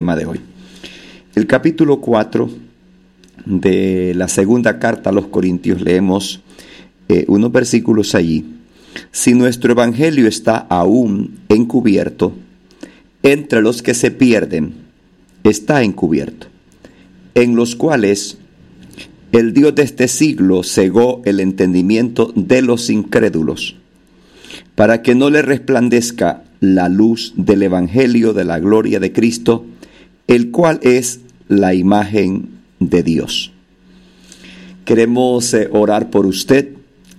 tema de hoy. El capítulo 4 de la segunda carta a los Corintios, leemos unos versículos allí. Si nuestro evangelio está aún encubierto, entre los que se pierden está encubierto, en los cuales el Dios de este siglo cegó el entendimiento de los incrédulos, para que no le resplandezca la luz del evangelio de la gloria de Cristo, el cual es la imagen de Dios. Queremos orar por usted,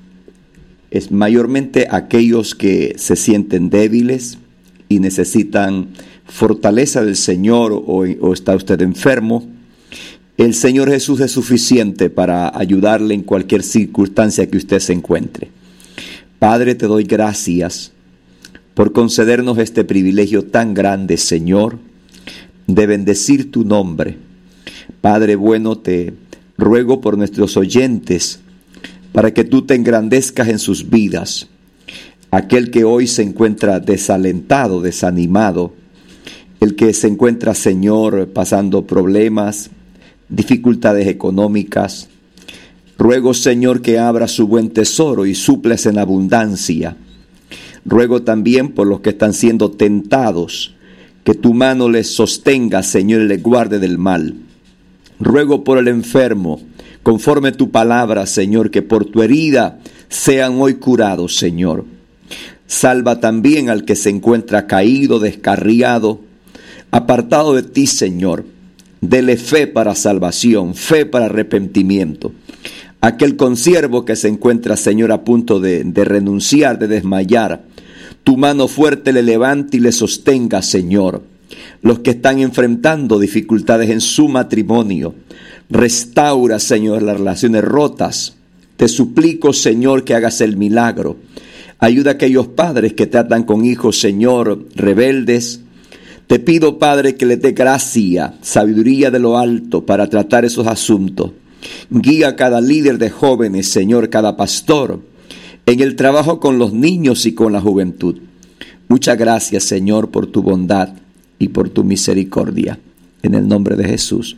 es mayormente aquellos que se sienten débiles y necesitan fortaleza del Señor, o está usted enfermo. El Señor Jesús es suficiente para ayudarle en cualquier circunstancia que usted se encuentre. Padre, te doy gracias por concedernos este privilegio tan grande, Señor, de bendecir tu nombre. Padre bueno, te ruego por nuestros oyentes, para que tú te engrandezcas en sus vidas. Aquel que hoy se encuentra desalentado, desanimado, el que se encuentra, Señor, pasando problemas, dificultades económicas, ruego, Señor, que abra su buen tesoro y suples en abundancia. Ruego también por los que están siendo tentados, que tu mano les sostenga, Señor, y les guarde del mal. Ruego por el enfermo, conforme tu palabra, Señor, que por tu herida sean hoy curados, Señor. Salva también al que se encuentra caído, descarriado, apartado de ti, Señor. Dele fe para salvación, fe para arrepentimiento. Aquel consiervo que se encuentra, Señor, a punto de renunciar, de desmayar, tu mano fuerte le levante y le sostenga, Señor. Los que están enfrentando dificultades en su matrimonio, restaura, Señor, las relaciones rotas. Te suplico, Señor, que hagas el milagro. Ayuda a aquellos padres que tratan con hijos, Señor, rebeldes. Te pido, Padre, que les dé gracia, sabiduría de lo alto para tratar esos asuntos. Guía a cada líder de jóvenes, Señor, cada pastor, en el trabajo con los niños y con la juventud. Muchas gracias, Señor, por tu bondad y por tu misericordia. En el nombre de Jesús.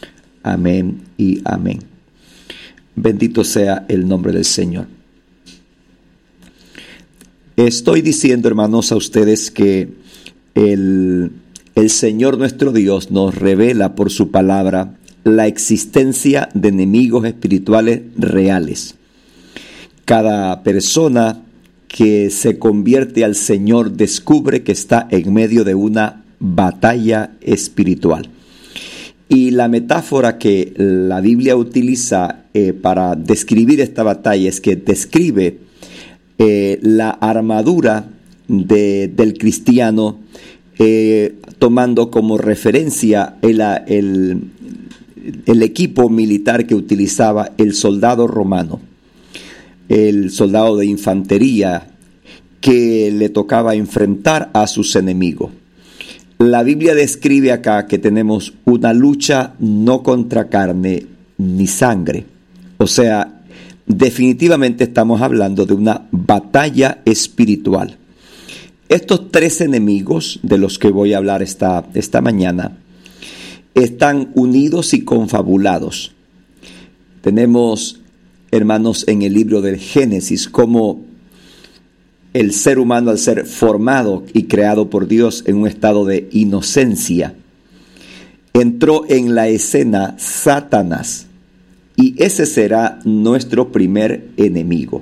Amén y amén. Bendito sea el nombre del Señor. Estoy diciendo, hermanos, a ustedes que el Señor nuestro Dios nos revela por su palabra la existencia de enemigos espirituales reales. Cada persona que se convierte al Señor descubre que está en medio de una batalla espiritual. Y la metáfora que la Biblia utiliza para describir esta batalla es que describe la armadura del cristiano, tomando como referencia el equipo militar que utilizaba el soldado romano, el soldado de infantería que le tocaba enfrentar a sus enemigos. La Biblia describe acá que tenemos una lucha no contra carne ni sangre. O sea, definitivamente estamos hablando de una batalla espiritual. Estos tres enemigos de los que voy a hablar esta mañana están unidos y confabulados. Tenemos, hermanos, en el libro del Génesis, cómo el ser humano, al ser formado y creado por Dios en un estado de inocencia, entró en la escena Satanás, y ese será nuestro primer enemigo.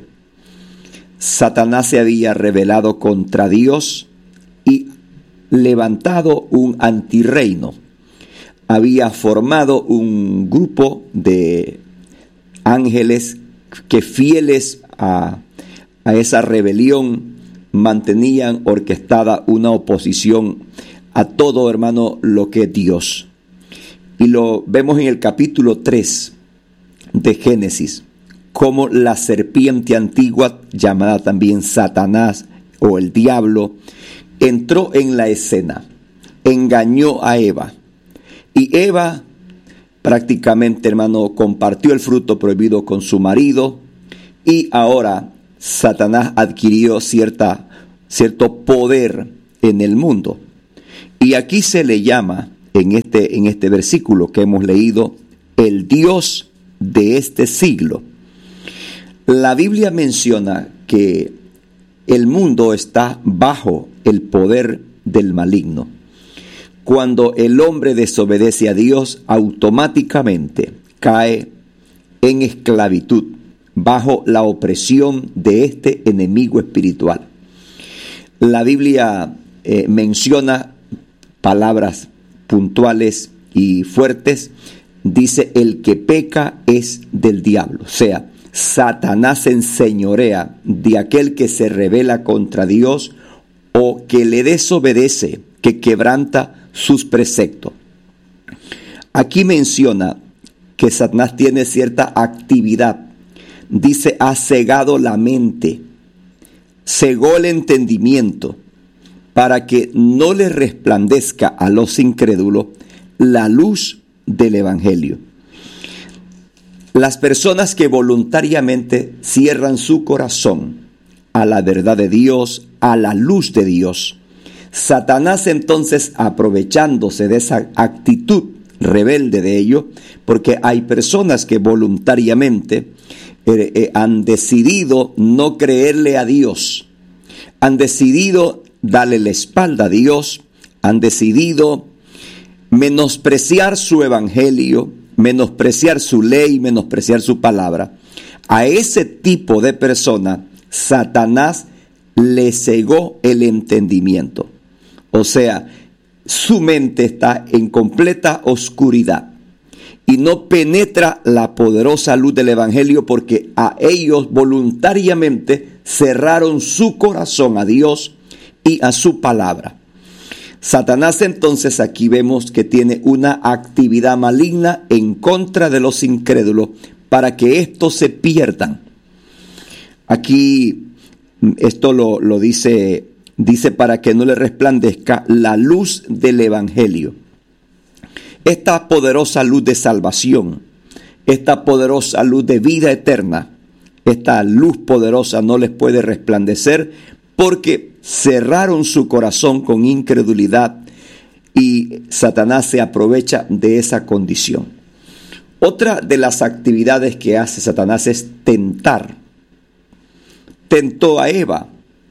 Satanás se había rebelado contra Dios y levantado un antirreino. Había formado un grupo de ángeles que, fieles a esa rebelión, mantenían orquestada una oposición a todo, hermano, lo que es Dios. Y lo vemos en el capítulo 3 de Génesis, como la serpiente antigua, llamada también Satanás o el diablo, entró en la escena, engañó a Eva. Y Eva prácticamente, hermano, compartió el fruto prohibido con su marido, y ahora Satanás adquirió cierto poder en el mundo. Y aquí se le llama en este versículo que hemos leído, el Dios de este siglo. La Biblia menciona que el mundo está bajo el poder del maligno. Cuando el hombre desobedece a Dios, automáticamente cae en esclavitud, bajo la opresión de este enemigo espiritual. La Biblia menciona palabras puntuales y fuertes. Dice, el que peca es del diablo. O sea, Satanás se enseñorea de aquel que se rebela contra Dios o que le desobedece, que quebranta sus preceptos. Aquí menciona que Satanás tiene cierta actividad. Dice, ha cegado la mente, cegó el entendimiento, para que no le resplandezca a los incrédulos la luz del Evangelio. Las personas que voluntariamente cierran su corazón a la verdad de Dios, a la luz de Dios, Satanás entonces, aprovechándose de esa actitud rebelde de ello, porque hay personas que voluntariamente han decidido no creerle a Dios, han decidido darle la espalda a Dios, han decidido menospreciar su evangelio, menospreciar su ley, menospreciar su palabra. A ese tipo de persona, Satanás le cegó el entendimiento. O sea, su mente está en completa oscuridad y no penetra la poderosa luz del evangelio, porque a ellos voluntariamente cerraron su corazón a Dios y a su palabra. Satanás entonces aquí vemos que tiene una actividad maligna en contra de los incrédulos para que estos se pierdan. Aquí esto lo dice para que no le resplandezca la luz del evangelio. Esta poderosa luz de salvación, esta poderosa luz de vida eterna, esta luz poderosa no les puede resplandecer porque cerraron su corazón con incredulidad y Satanás se aprovecha de esa condición. Otra de las actividades que hace Satanás es tentar. Tentó a Eva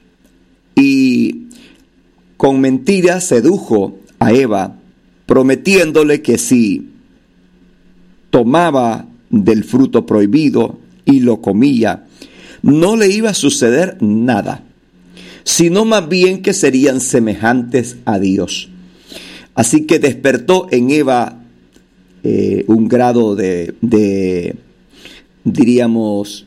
y con mentiras sedujo a Eva, prometiéndole que si tomaba del fruto prohibido y lo comía, no le iba a suceder nada, sino más bien que serían semejantes a Dios. Así que despertó en Eva un grado diríamos,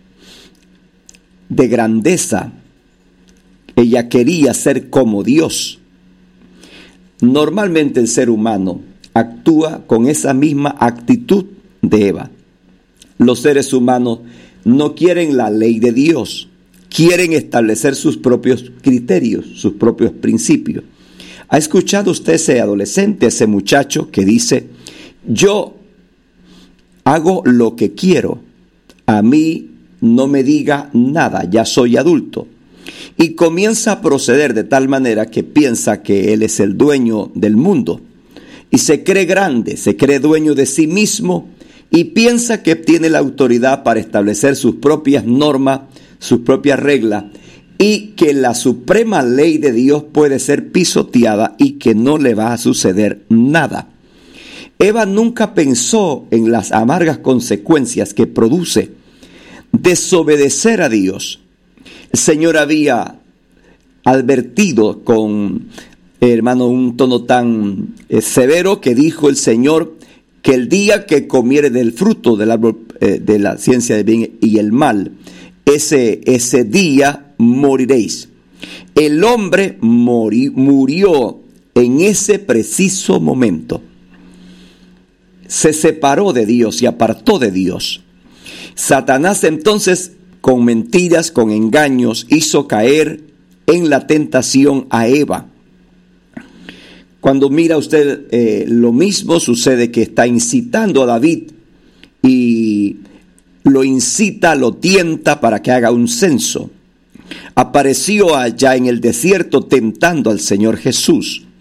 de grandeza. Ella quería ser como Dios. Normalmente el ser humano actúa con esa misma actitud de Eva. Los seres humanos no quieren la ley de Dios, quieren establecer sus propios criterios, sus propios principios. ¿Ha escuchado usted ese adolescente, ese muchacho que dice, yo hago lo que quiero, a mí no me diga nada, ya soy adulto? Y comienza a proceder de tal manera que piensa que él es el dueño del mundo y se cree grande, se cree dueño de sí mismo y piensa que tiene la autoridad para establecer sus propias normas, sus propias reglas, y que la suprema ley de Dios puede ser pisoteada y que no le va a suceder nada. Eva nunca pensó en las amargas consecuencias que produce desobedecer a Dios. El Señor había advertido con, un tono tan severo que dijo el Señor que el día que comiere del fruto del árbol de la ciencia del bien y el mal, ese día moriréis. El hombre murió en ese preciso momento. Se separó de Dios y apartó de Dios. Satanás entonces, con mentiras, con engaños, hizo caer en la tentación a Eva. Cuando mira usted, lo mismo sucede, que está incitando a David y lo incita, lo tienta para que haga un censo. Apareció allá en el desierto tentando al Señor Jesús.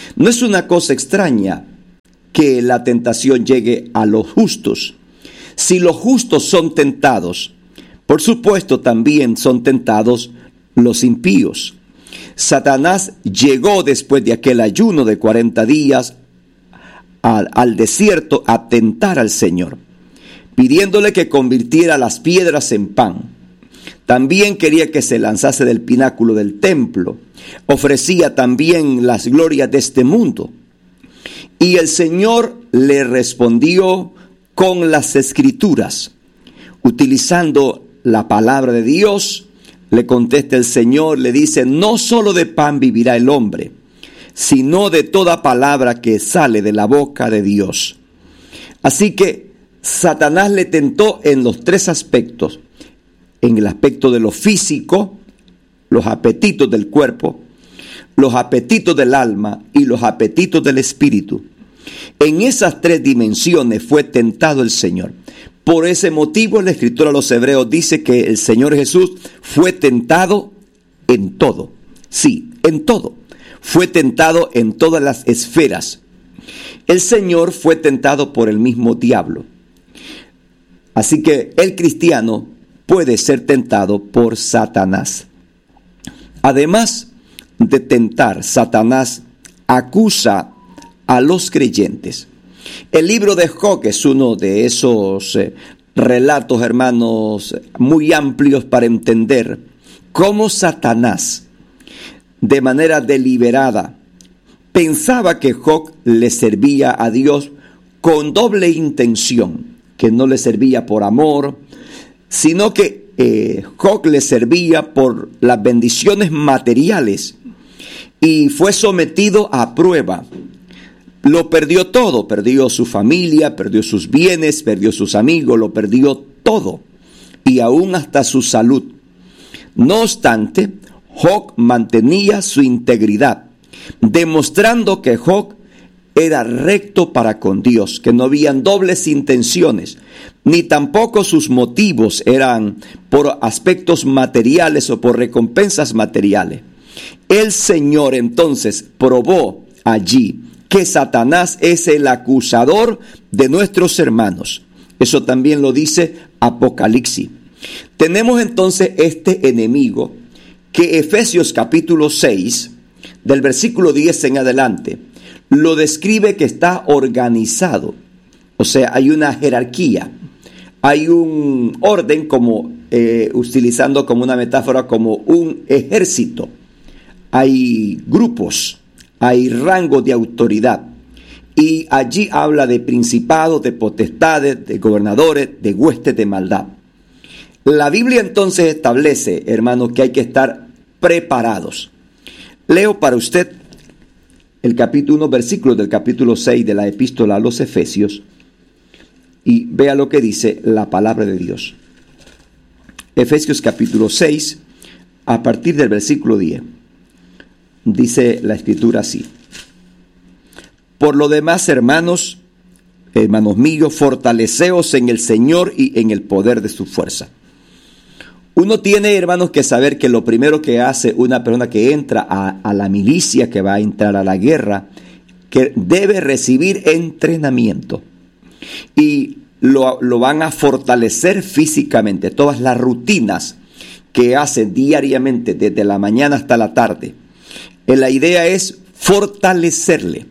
No es una cosa extraña que la tentación llegue a los justos. Si los justos son tentados, por supuesto también son tentados los impíos. Satanás llegó después de aquel ayuno de 40 días al desierto a tentar al Señor, pidiéndole que convirtiera las piedras en pan. También quería que se lanzase del pináculo del templo. Ofrecía también las glorias de este mundo. Y el Señor le respondió con las Escrituras. Utilizando la palabra de Dios, le contesta el Señor, le dice: no solo de pan vivirá el hombre, sino de toda palabra que sale de la boca de Dios. Así que Satanás le tentó en los tres aspectos. En el aspecto de lo físico, los apetitos del cuerpo, los apetitos del alma y los apetitos del espíritu. En esas tres dimensiones fue tentado el Señor. Por ese motivo, la Escritura a los Hebreos dice que el Señor Jesús fue tentado en todo. Sí, en todo. Fue tentado en todas las esferas. El Señor fue tentado por el mismo diablo. Así que el cristiano puede ser tentado por Satanás. Además de tentar, Satanás acusa a los creyentes. El libro de Job es uno de esos relatos, hermanos, muy amplios para entender cómo Satanás, de manera deliberada, pensaba que Job le servía a Dios con doble intención, que no le servía por amor, sino que Job le servía por las bendiciones materiales y fue sometido a prueba. Lo perdió todo, perdió su familia, perdió sus bienes, perdió sus amigos, lo perdió todo y aún hasta su salud. No obstante, Job mantenía su integridad, demostrando que Job era recto para con Dios, que no habían dobles intenciones, ni tampoco sus motivos eran por aspectos materiales o por recompensas materiales. El Señor entonces probó allí que Satanás es el acusador de nuestros hermanos. Eso también lo dice Apocalipsis. Tenemos entonces este enemigo que Efesios capítulo 6, del versículo 10 en adelante, lo describe que está organizado. O sea, hay una jerarquía, hay un orden, como utilizando como una metáfora, como un ejército. Hay grupos, hay rangos de autoridad. Y allí habla de principados, de potestades, de gobernadores, de huestes de maldad. La Biblia entonces establece, hermanos, que hay que estar preparados. Leo para usted el capítulo 1, versículos del capítulo 6 de la epístola a los Efesios, y vea lo que dice la palabra de Dios. Efesios capítulo 6, a partir del versículo 10, dice la Escritura así: por lo demás, hermanos míos, fortaleceos en el Señor y en el poder de su fuerza. Uno tiene, hermanos, que saber que lo primero que hace una persona que entra a la milicia, que va a entrar a la guerra, que debe recibir entrenamiento. Y lo van a fortalecer físicamente. Todas las rutinas que hacen diariamente, desde la mañana hasta la tarde. La idea es fortalecer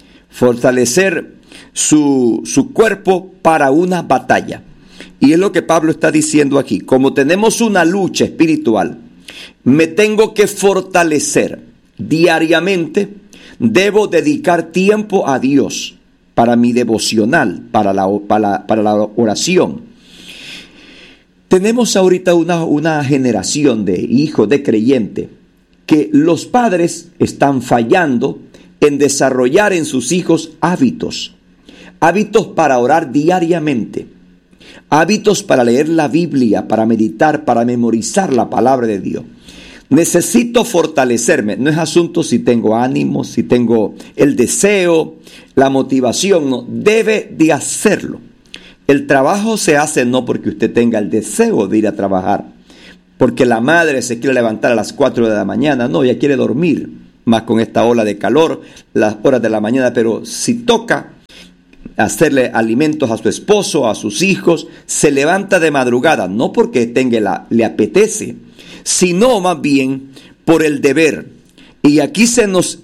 su cuerpo para una batalla. Y es lo que Pablo está diciendo aquí. Como tenemos una lucha espiritual, me tengo que fortalecer diariamente. Debo dedicar tiempo a Dios para mi devocional, para la oración. Tenemos ahorita una generación de hijos, de creyentes, que los padres están fallando en desarrollar en sus hijos hábitos para orar diariamente. Hábitos para leer la Biblia, para meditar, para memorizar la palabra de Dios. Necesito fortalecerme. No es asunto si tengo ánimo, si tengo el deseo, la motivación. No, debe de hacerlo. El trabajo se hace no porque usted tenga el deseo de ir a trabajar, porque la madre se quiere levantar a las 4 de la mañana. No, ella quiere dormir. más con esta ola de calor, las horas de la mañana, pero si toca hacerle alimentos a su esposo, a sus hijos, se levanta de madrugada, no porque le apetece, sino más bien por el deber. Y aquí se nos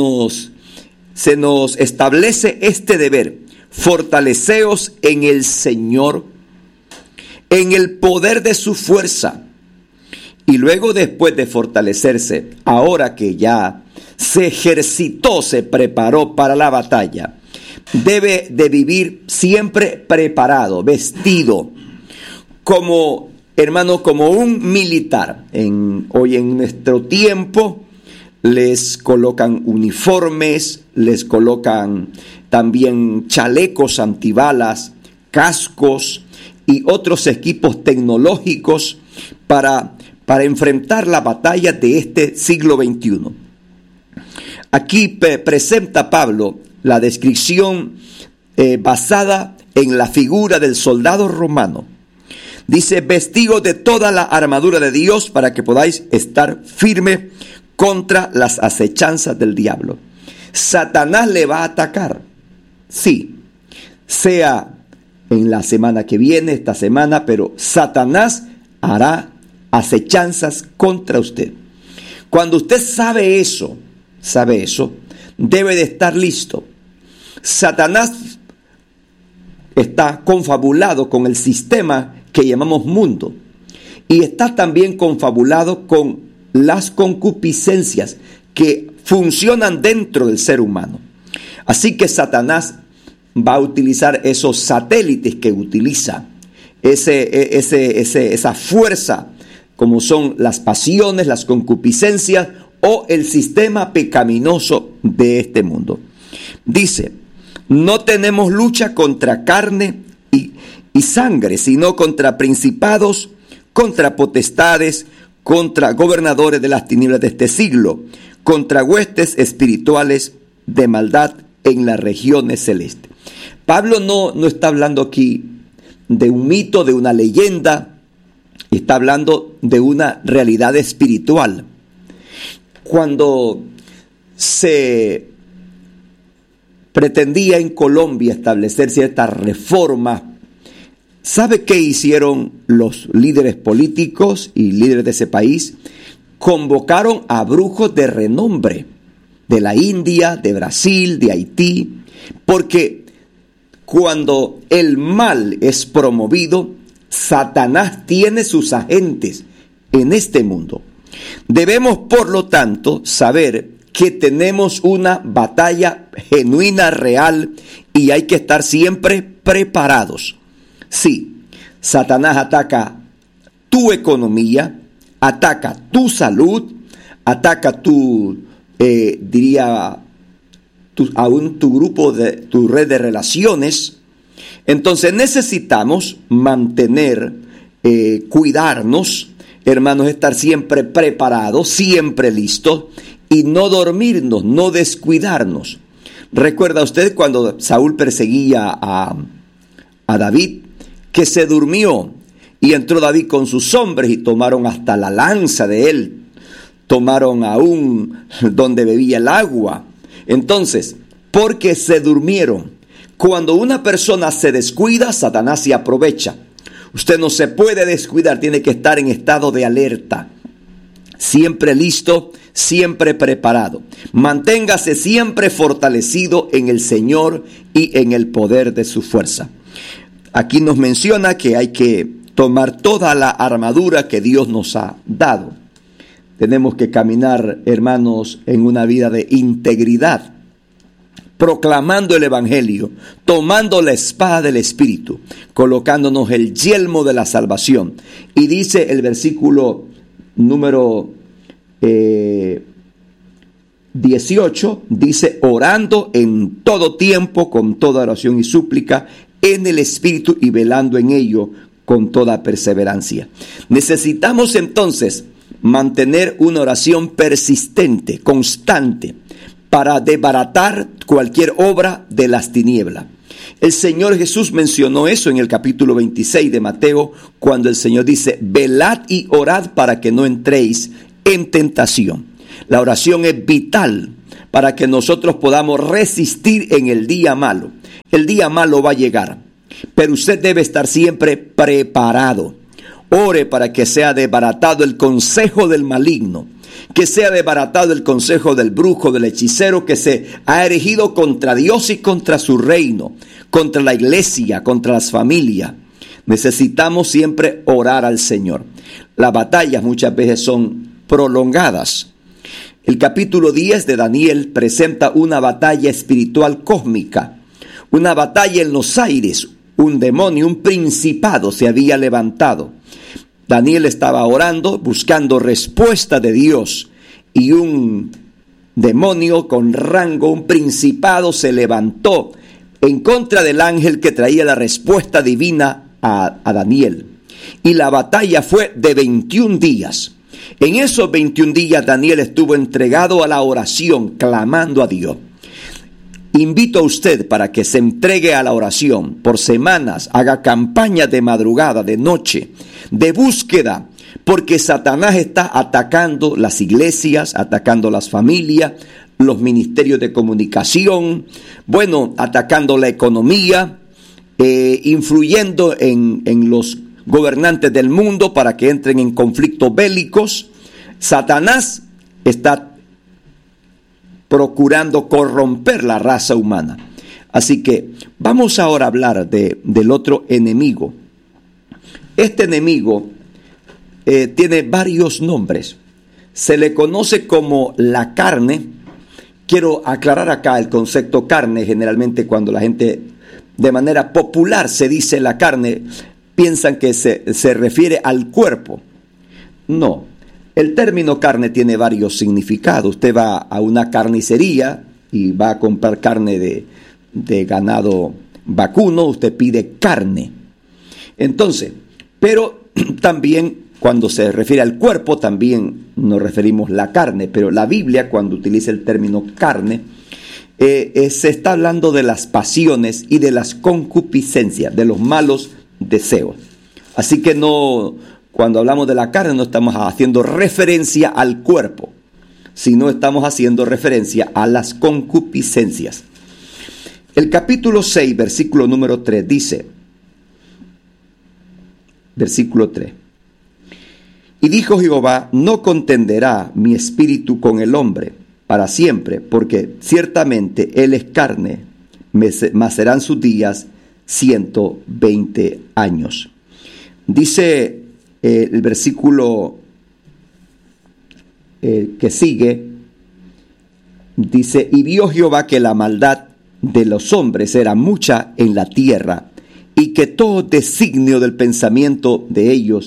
establece este deber: fortaleceos en el Señor, en el poder de su fuerza. Y luego, después de fortalecerse, ahora que ya se ejercitó, se preparó para la batalla, debe de vivir siempre preparado, vestido, como un militar. Hoy en nuestro tiempo les colocan uniformes, les colocan también chalecos antibalas, cascos y otros equipos tecnológicos para enfrentar la batalla de este siglo XXI. Aquí presenta Pablo la descripción basada en la figura del soldado romano. Dice: vestidos de toda la armadura de Dios para que podáis estar firme contra las acechanzas del diablo. Satanás le va a atacar. Sí, sea en la semana que viene, esta semana, pero Satanás hará acechanzas contra usted. Cuando usted sabe eso, debe de estar listo. Satanás está confabulado con el sistema que llamamos mundo, y está también confabulado con las concupiscencias que funcionan dentro del ser humano. Así que Satanás va a utilizar esos satélites que utiliza, esa fuerza, como son las pasiones, las concupiscencias o el sistema pecaminoso de este mundo. Dice: no tenemos lucha contra carne y sangre, sino contra principados, contra potestades, contra gobernadores de las tinieblas de este siglo, contra huestes espirituales de maldad en las regiones celestes. Pablo no está hablando aquí de un mito, de una leyenda, está hablando de una realidad espiritual. Cuando se pretendía en Colombia establecer ciertas reformas, ¿sabe qué hicieron los líderes políticos y líderes de ese país? Convocaron a brujos de renombre, de la India, de Brasil, de Haití, porque cuando el mal es promovido, Satanás tiene sus agentes en este mundo. Debemos, por lo tanto, saber que tenemos una batalla genuina, real, y hay que estar siempre preparados. Sí, Satanás ataca tu economía, ataca tu salud, ataca tu grupo, tu red de relaciones. Entonces necesitamos cuidarnos, hermanos, estar siempre preparados, siempre listos, y no dormirnos, no descuidarnos. ¿Recuerda usted cuando Saúl perseguía a David, que se durmió y entró David con sus hombres y tomaron hasta la lanza de él, tomaron aún donde bebía el agua? Entonces, porque se durmieron. Cuando una persona se descuida, Satanás se aprovecha. Usted no se puede descuidar, tiene que estar en estado de alerta, siempre listo, siempre preparado. Manténgase siempre fortalecido en el Señor y en el poder de su fuerza. Aquí nos menciona que hay que tomar toda la armadura que Dios nos ha dado. Tenemos que caminar, hermanos, en una vida de integridad, proclamando el Evangelio, tomando la espada del Espíritu, colocándonos el yelmo de la salvación. Y dice el versículo número 18, dice: orando en todo tiempo, con toda oración y súplica, en el Espíritu, y velando en ello con toda perseverancia. Necesitamos entonces mantener una oración persistente, constante, para desbaratar cualquier obra de las tinieblas. El Señor Jesús mencionó eso en el capítulo 26 de Mateo, cuando el Señor dice: velad y orad para que no entréis en tentación. La oración es vital para que nosotros podamos resistir en el día malo. El día malo va a llegar, pero usted debe estar siempre preparado. Ore para que sea desbaratado el consejo del maligno, que sea desbaratado el consejo del brujo, del hechicero que se ha erigido contra Dios y contra su reino, contra la iglesia, contra las familias. Necesitamos siempre orar al Señor. Las batallas muchas veces son prolongadas. El capítulo 10 de Daniel presenta una batalla espiritual cósmica, una batalla en los aires. Un demonio, un principado se había levantado. Daniel estaba orando, buscando respuesta de Dios, y un demonio con rango, un principado, se levantó en contra del ángel que traía la respuesta divina a Daniel. Y la batalla fue de 21 días. En esos 21 días Daniel estuvo entregado a la oración, clamando a Dios. Invito a usted para que se entregue a la oración por semanas, haga campañas de madrugada, de noche, de búsqueda, porque Satanás está atacando las iglesias, atacando las familias, los ministerios de comunicación, atacando la economía, influyendo en los gobernantes del mundo para que entren en conflictos bélicos. Satanás está procurando corromper la raza humana. Así que vamos ahora a hablar del otro enemigo. Este enemigo tiene varios nombres. Se le conoce como la carne. Quiero aclarar acá el concepto carne. Generalmente cuando la gente de manera popular se dice la carne, piensan que se refiere al cuerpo. No. El término carne tiene varios significados. Usted va a una carnicería y va a comprar carne de ganado vacuno, usted pide carne. Entonces, pero también cuando se refiere al cuerpo, también nos referimos a la carne. Pero la Biblia, cuando utiliza el término carne, se está hablando de las pasiones y de las concupiscencias, de los malos deseos. Así que cuando hablamos de la carne no estamos haciendo referencia al cuerpo, sino estamos haciendo referencia a las concupiscencias. El capítulo 6, versículo número 3 dice, versículo 3, y dijo Jehová, no contenderá mi espíritu con el hombre para siempre, porque ciertamente él es carne, mas serán sus días 120 años. Dice el versículo que sigue, dice, y vio Jehová que la maldad de los hombres era mucha en la tierra, y que todo designio del pensamiento de ellos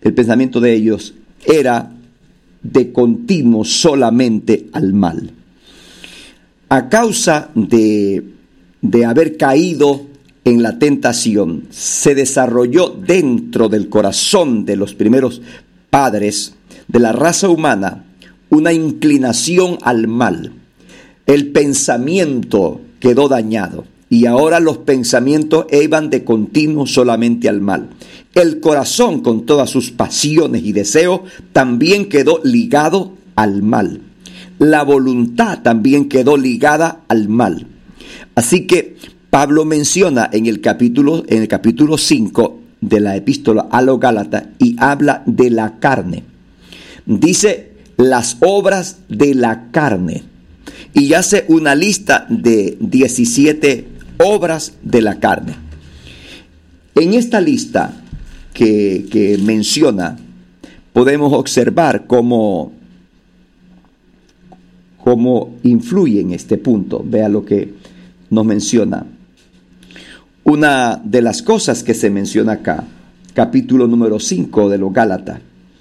era de continuo solamente al mal. A causa de haber caído en la tentación, se desarrolló dentro del corazón de los primeros padres de la raza humana una inclinación al mal. El pensamiento quedó dañado y ahora los pensamientos iban de continuo solamente al mal. El corazón, con todas sus pasiones y deseos, también quedó ligado al mal. La voluntad también quedó ligada al mal. Así que Pablo menciona en el capítulo 5 de la epístola a los Gálatas y habla de la carne. Dice las obras de la carne y hace una lista de 17 obras de la carne. En esta lista que menciona podemos observar cómo influye en este punto. Vea lo que nos menciona. Una de las cosas que se menciona acá, capítulo número 5 de los Gálatas,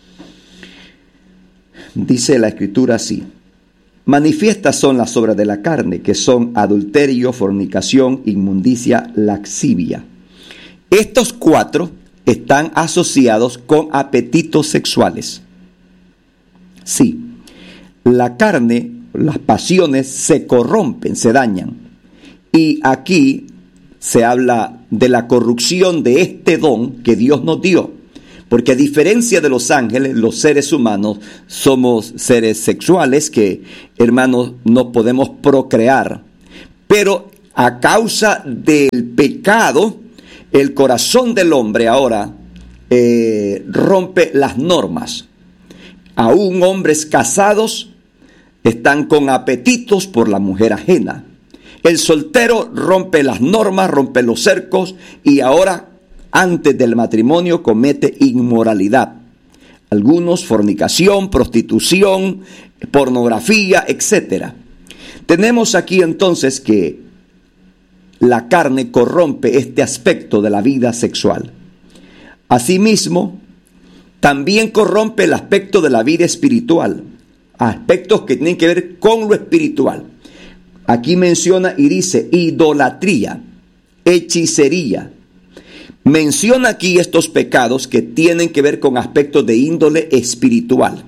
dice la escritura así: manifiestas son las obras de la carne, que son adulterio, fornicación, inmundicia, lascivia. Estos 4 están asociados con apetitos sexuales. Sí, la carne, las pasiones se corrompen, se dañan. Y aquí se habla de la corrupción de este don que Dios nos dio. Porque a diferencia de los ángeles, los seres humanos somos seres sexuales que, hermanos, no podemos procrear. Pero a causa del pecado, el corazón del hombre ahora rompe las normas. Aún hombres casados están con apetitos por la mujer ajena. El soltero rompe las normas, rompe los cercos y ahora, antes del matrimonio, comete inmoralidad. Algunos fornicación, prostitución, pornografía, etc. Tenemos aquí entonces que la carne corrompe este aspecto de la vida sexual. Asimismo, también corrompe el aspecto de la vida espiritual, aspectos que tienen que ver con lo espiritual. Aquí menciona y dice idolatría, hechicería. Menciona aquí estos pecados que tienen que ver con aspectos de índole espiritual.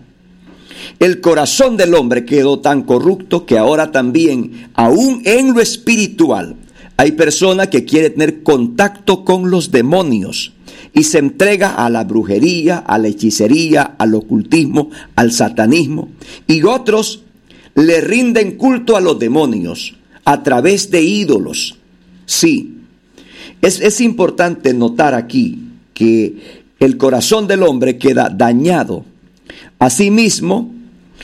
El corazón del hombre quedó tan corrupto que ahora también, aún en lo espiritual, hay personas que quieren tener contacto con los demonios y se entrega a la brujería, a la hechicería, al ocultismo, al satanismo. Y otros le rinden culto a los demonios a través de ídolos. Sí, es importante notar aquí que el corazón del hombre queda dañado. Asimismo,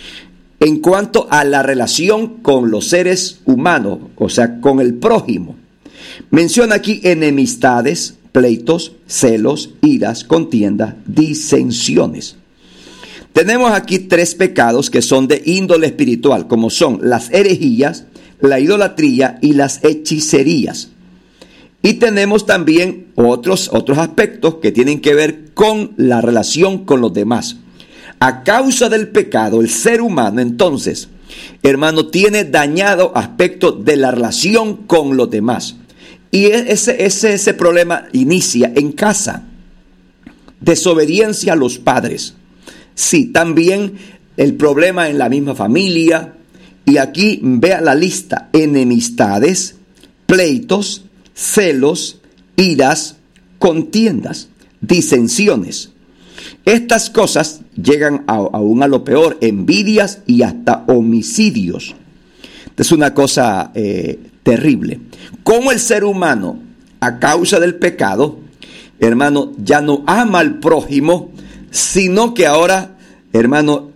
en cuanto a la relación con los seres humanos, o sea, con el prójimo, menciona aquí enemistades, pleitos, celos, iras, contiendas, disensiones. Tenemos aquí 3 pecados que son de índole espiritual, como son las herejías, la idolatría y las hechicerías. Y tenemos también otros aspectos que tienen que ver con la relación con los demás. A causa del pecado, el ser humano, entonces, hermano, tiene dañado aspecto de la relación con los demás. Y ese problema inicia en casa. Desobediencia a los padres. Sí, también el problema en la misma familia. Y aquí vea la lista: enemistades, pleitos, celos, iras, contiendas, disensiones. Estas cosas llegan aún a lo peor: envidias y hasta homicidios. Es una cosa terrible. Como el ser humano, a causa del pecado, hermano, ya no ama al prójimo, sino que ahora, hermano,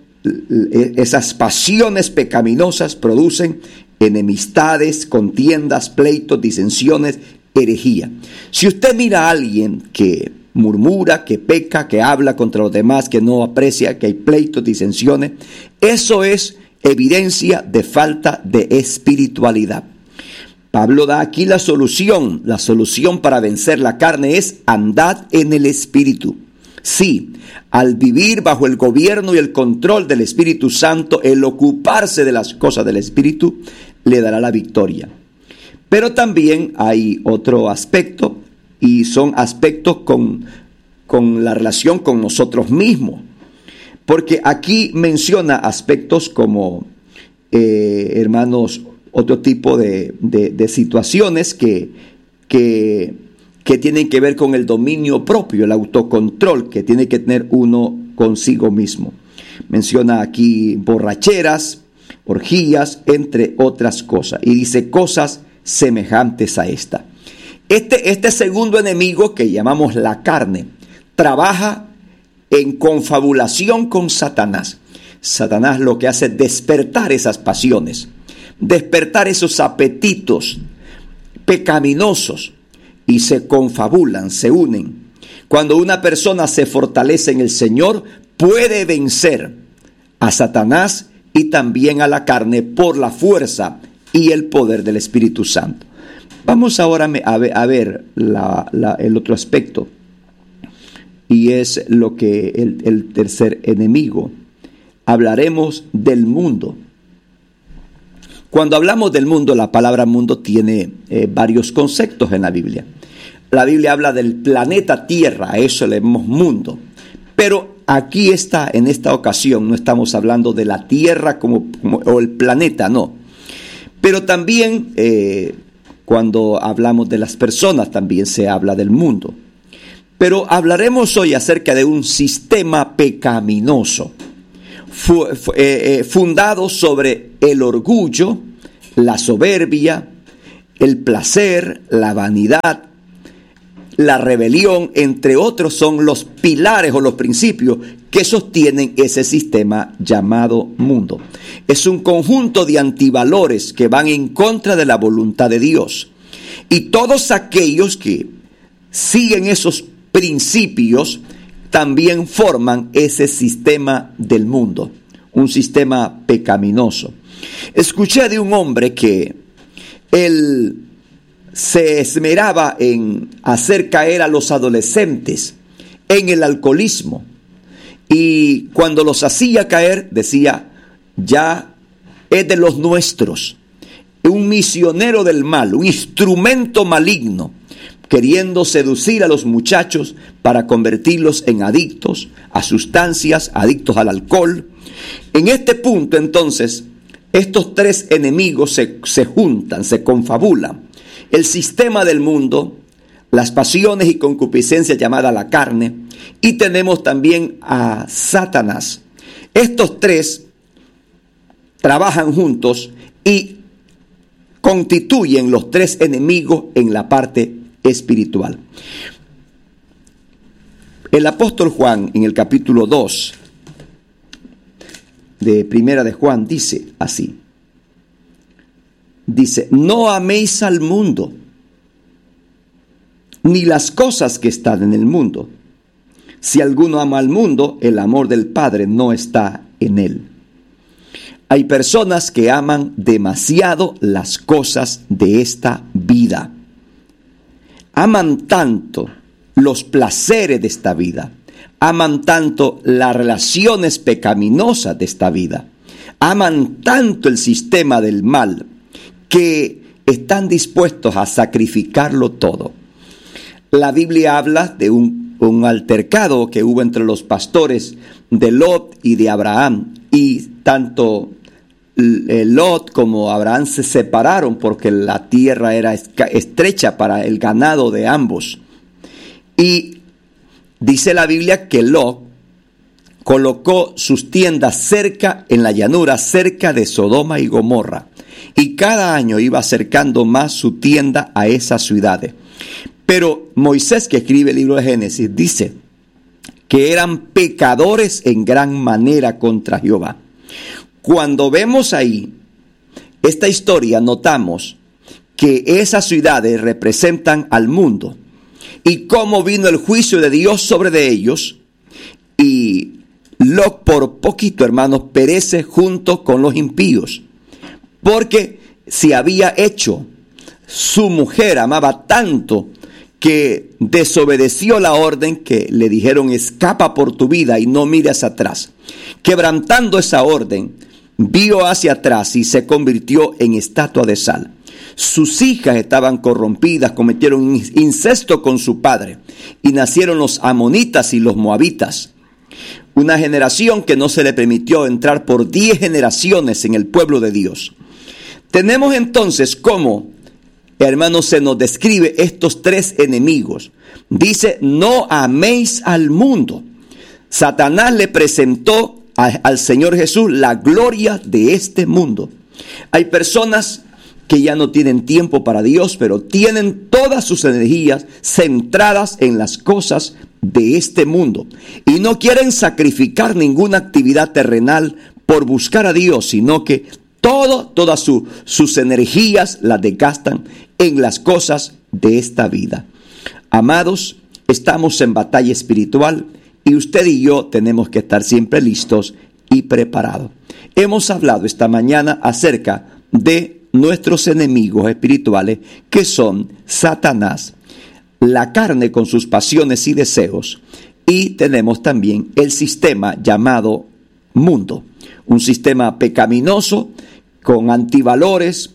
esas pasiones pecaminosas producen enemistades, contiendas, pleitos, disensiones, herejía. Si usted mira a alguien que murmura, que peca, que habla contra los demás, que no aprecia, que hay pleitos, disensiones, eso es evidencia de falta de espiritualidad. Pablo da aquí la solución para vencer la carne es andad en el Espíritu. Sí, al vivir bajo el gobierno y el control del Espíritu Santo, el ocuparse de las cosas del Espíritu le dará la victoria. Pero también hay otro aspecto, y son aspectos con la relación con nosotros mismos. Porque aquí menciona aspectos como, hermanos, otro tipo de situaciones que tienen que ver con el dominio propio, el autocontrol que tiene que tener uno consigo mismo. Menciona aquí borracheras, orgías, entre otras cosas. Y dice cosas semejantes a esta. Este segundo enemigo que llamamos la carne, trabaja en confabulación con Satanás. Satanás lo que hace es despertar esas pasiones, despertar esos apetitos pecaminosos, y se confabulan, se unen. Cuando una persona se fortalece en el Señor, puede vencer a Satanás y también a la carne por la fuerza y el poder del Espíritu Santo. Vamos ahora a ver el otro aspecto, y es lo que el tercer enemigo. Hablaremos del mundo. Cuando hablamos del mundo, la palabra mundo tiene varios conceptos en la Biblia. La Biblia habla del planeta Tierra, a eso le llamamos mundo. Pero aquí en esta ocasión, no estamos hablando de la Tierra o el planeta, no. Pero también cuando hablamos de las personas, también se habla del mundo. Pero hablaremos hoy acerca de un sistema pecaminoso, fundado sobre el orgullo, la soberbia, el placer, la vanidad, la rebelión, entre otros, son los pilares o los principios que sostienen ese sistema llamado mundo. Es un conjunto de antivalores que van en contra de la voluntad de Dios. Y todos aquellos que siguen esos principios también forman ese sistema del mundo, un sistema pecaminoso. Escuché de un hombre que él se esmeraba en hacer caer a los adolescentes en el alcoholismo, y cuando los hacía caer decía: ya es de los nuestros, un misionero del mal, un instrumento maligno, queriendo seducir a los muchachos para convertirlos en adictos a sustancias, adictos al alcohol. En este punto, entonces, estos tres enemigos se juntan, se confabulan. El sistema del mundo, las pasiones y concupiscencias llamadas la carne, y tenemos también a Satanás. Estos tres trabajan juntos y constituyen los tres enemigos en la parte espiritual. El apóstol Juan, en el capítulo 2 de Primera de Juan, dice así. Dice: no améis al mundo, ni las cosas que están en el mundo. Si alguno ama al mundo, el amor del Padre no está en él. Hay personas que aman demasiado las cosas de esta vida. Aman tanto los placeres de esta vida. Aman tanto las relaciones pecaminosas de esta vida. Aman tanto el sistema del mal que están dispuestos a sacrificarlo todo. La Biblia habla de un altercado que hubo entre los pastores de Lot y de Abraham, y tanto Lot como Abraham se separaron porque la tierra era estrecha para el ganado de ambos. Y dice la Biblia que Lot colocó sus tiendas cerca, en la llanura, cerca de Sodoma y Gomorra, y cada año iba acercando más su tienda a esas ciudades. Pero Moisés, que escribe el libro de Génesis, dice que eran pecadores en gran manera contra Jehová. Cuando vemos ahí esta historia, notamos que esas ciudades representan al mundo y cómo vino el juicio de Dios sobre de ellos, y Lot por poquito, hermanos, perece junto con los impíos, porque si había hecho, su mujer amaba tanto que desobedeció la orden que le dijeron: escapa por tu vida y no mires atrás. Quebrantando esa orden, vio hacia atrás y se convirtió en estatua de sal. Sus hijas estaban corrompidas, cometieron incesto con su padre, y nacieron los amonitas y los moabitas. Una generación que no se le permitió entrar por 10 generaciones en el pueblo de Dios. Tenemos entonces cómo, hermanos, se nos describe estos tres enemigos. Dice: no améis al mundo. Satanás le presentó al Señor Jesús la gloria de este mundo. Hay personas que ya no tienen tiempo para Dios, pero tienen todas sus energías centradas en las cosas de este mundo y no quieren sacrificar ninguna actividad terrenal por buscar a Dios, sino que todas sus energías las desgastan en las cosas de esta vida. Amados, estamos en batalla espiritual y usted y yo tenemos que estar siempre listos y preparados. Hemos hablado esta mañana acerca de nuestros enemigos espirituales, que son Satanás, la carne con sus pasiones y deseos, y tenemos también el sistema llamado mundo, un sistema pecaminoso con antivalores,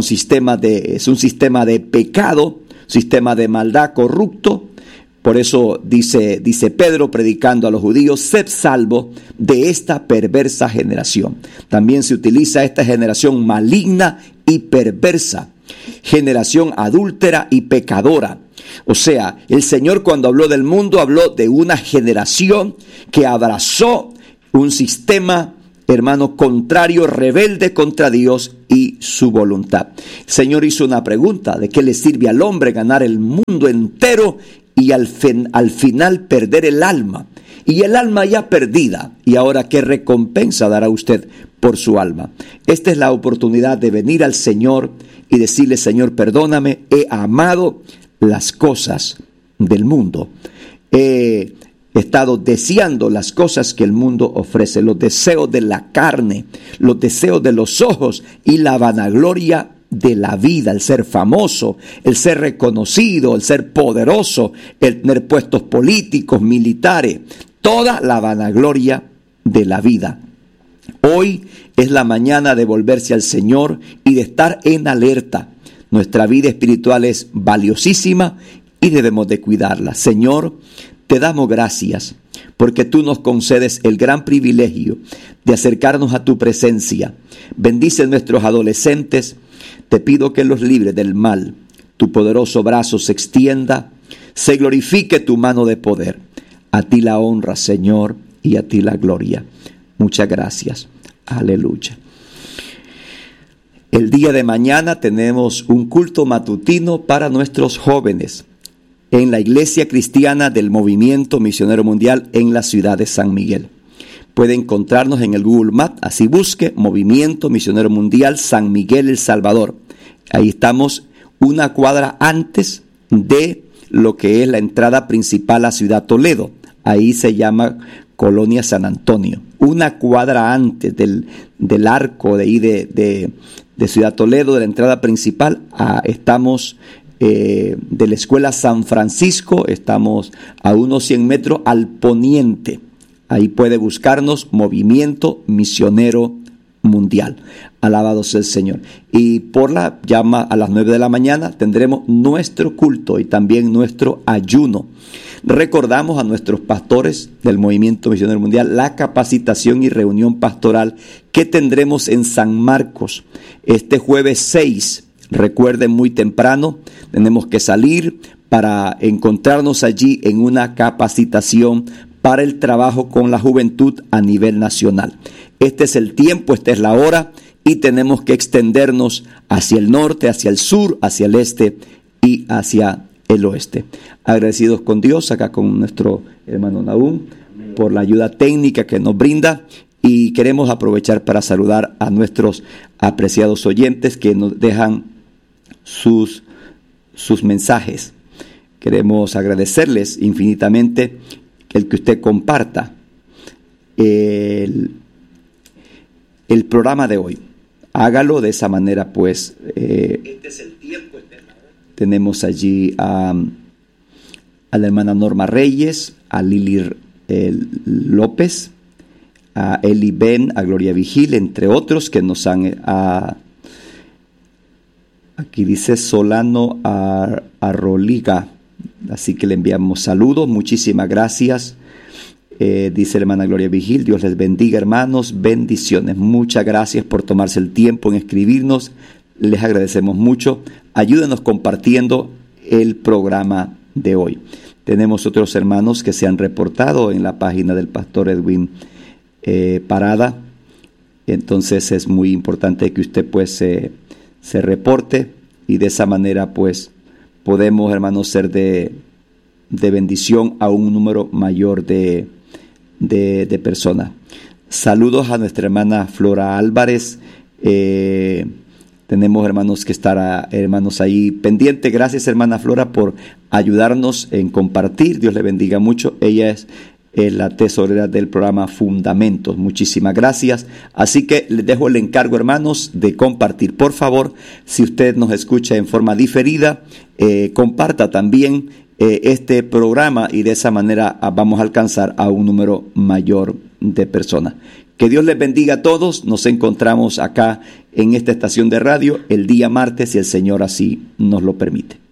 es un sistema de pecado, sistema de maldad corrupto. Por eso dice Pedro, predicando a los judíos: sed salvo de esta perversa generación. También se utiliza esta generación maligna y perversa. generación adúltera y pecadora. O sea, el Señor cuando habló del mundo, habló de una generación que abrazó un sistema, hermano, contrario, rebelde contra Dios y su voluntad. El Señor hizo una pregunta: ¿de qué le sirve al hombre ganar el mundo entero y al final perder el alma? Y el alma ya perdida, y ahora ¿qué recompensa dará usted por su alma? Esta es la oportunidad de venir al Señor y decirle: Señor, perdóname, he amado las cosas del mundo. He estado deseando las cosas que el mundo ofrece, los deseos de la carne, los deseos de los ojos y la vanagloria de la vida, el ser famoso, el ser reconocido, el ser poderoso, el tener puestos políticos, militares, toda la vanagloria de la vida. Hoy es la mañana de volverse al Señor y de estar en alerta. Nuestra vida espiritual es valiosísima y debemos de cuidarla. Señor, te damos gracias porque tú nos concedes el gran privilegio de acercarnos a tu presencia. Bendice a nuestros adolescentes. Te pido que los libres del mal. Tu poderoso brazo se extienda. Se glorifique tu mano de poder. A ti la honra, Señor, y a ti la gloria. Muchas gracias. Aleluya. El día de mañana tenemos un culto matutino para nuestros jóvenes en la Iglesia Cristiana del Movimiento Misionero Mundial en la ciudad de San Miguel. Puede encontrarnos en el Google Maps, así busque Movimiento Misionero Mundial San Miguel, El Salvador. Ahí estamos una cuadra antes de lo que es la entrada principal a Ciudad Toledo. Ahí se llama Colonia San Antonio. Una cuadra antes del arco de ahí de Ciudad Toledo, de la entrada principal, estamos de la Escuela San Francisco, estamos a unos 100 metros al poniente. Ahí puede buscarnos Movimiento Misionero Mundial. Alabado sea el Señor. Y por la llama a las 9 de la mañana tendremos nuestro culto y también nuestro ayuno. Recordamos a nuestros pastores del Movimiento Misionero Mundial la capacitación y reunión pastoral que tendremos en San Marcos este jueves 6. Recuerden, muy temprano tenemos que salir para encontrarnos allí en una capacitación para el trabajo con la juventud a nivel nacional. Este es el tiempo, esta es la hora y tenemos que extendernos hacia el norte, hacia el sur, hacia el este y hacia el oeste. Agradecidos con Dios, acá con nuestro hermano Nahum, por la ayuda técnica que nos brinda, y queremos aprovechar para saludar a nuestros apreciados oyentes que nos dejan sus mensajes. Queremos agradecerles infinitamente el que usted comparta el programa de hoy. Hágalo de esa manera, pues. Este es el tiempo. Tenemos allí a la hermana Norma Reyes, a Lili López, a Eli Ben, a Gloria Vigil, entre otros que nos han... aquí dice Solano Arroliga, así que le enviamos saludos, muchísimas gracias. Dice la hermana Gloria Vigil: Dios les bendiga, hermanos, bendiciones. Muchas gracias por tomarse el tiempo en escribirnos, les agradecemos mucho. Ayúdenos compartiendo el programa de hoy. Tenemos otros hermanos que se han reportado en la página del pastor Edwin Parada. Entonces es muy importante que usted pues se reporte, y de esa manera pues podemos, hermanos, ser de bendición a un número mayor de personas. Saludos a nuestra hermana Flora Álvarez. Tenemos hermanos que estar hermanos ahí pendientes. Gracias, hermana Flora, por ayudarnos en compartir. Dios le bendiga mucho. Ella es la tesorera del programa Fundamentos. Muchísimas gracias. Así que les dejo el encargo, hermanos, de compartir. Por favor, si usted nos escucha en forma diferida, comparta también este programa, y de esa manera vamos a alcanzar a un número mayor de personas. Que Dios les bendiga a todos. Nos encontramos acá en esta estación de radio el día martes, si el Señor así nos lo permite.